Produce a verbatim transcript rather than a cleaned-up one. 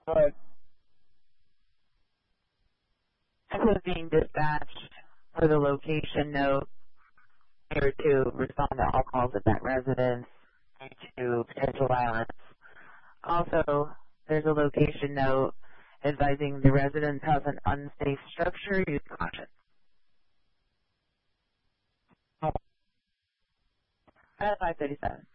Right. This is being dispatched for the location note here to respond to all calls at that residence due to potential violence. Also, there's a location note advising the residence has an unsafe structure. Use caution. At five thirty-seven.